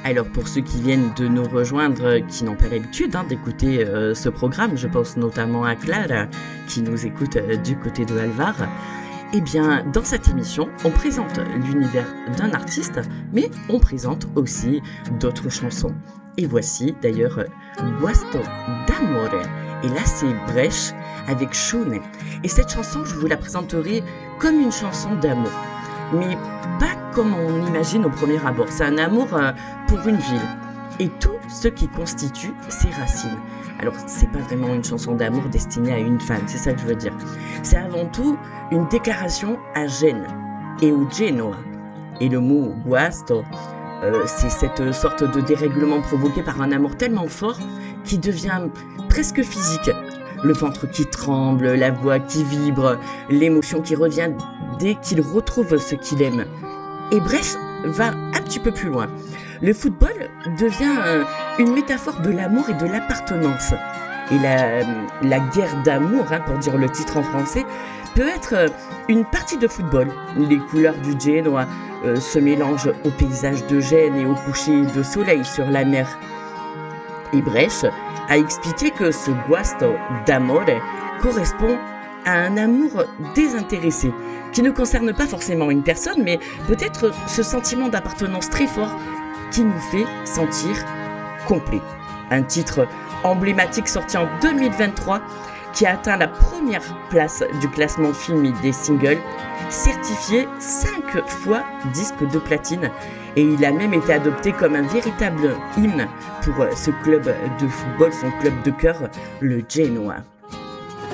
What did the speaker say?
Alors pour ceux qui viennent de nous rejoindre, qui n'ont pas l'habitude d'écouter ce programme, je pense notamment à Clara qui nous écoute du côté de Alvar, eh bien dans cette émission on présente l'univers d'un artiste, mais on présente aussi d'autres chansons. Et voici d'ailleurs Guasto d'amore, et là c'est Brecht avec Shune. Et cette chanson je vous la présenterai comme une chanson d'amour, mais pas comme on imagine au premier abord. C'est un amour pour une ville et tout ce qui constitue ses racines. Alors c'est pas vraiment une chanson d'amour destinée à une femme, c'est ça que je veux dire. C'est avant tout une déclaration à Gênes et au Genoa. Et le mot guasto, c'est cette sorte de dérèglement provoqué par un amour tellement fort qui devient presque physique. Le ventre qui tremble, la voix qui vibre, l'émotion qui revient dès qu'il retrouve ce qu'il aime. Et Brecht va un petit peu plus loin. Le football devient une métaphore de l'amour et de l'appartenance. Et la guerre d'amour, pour dire le titre en français, peut être une partie de football. Les couleurs du Genoa se mélangent au paysage de Gênes et au coucher de soleil sur la mer. Et Brecht a expliqué que ce guasto d'amore correspond à un amour désintéressé, qui ne concerne pas forcément une personne, mais peut-être ce sentiment d'appartenance très fort qui nous fait sentir complet. Un titre emblématique sorti en 2023 qui a atteint la première place du classement filmique des singles, certifié 5 fois disque de platine, et il a même été adopté comme un véritable hymne pour ce club de football, son club de cœur, le Genoa.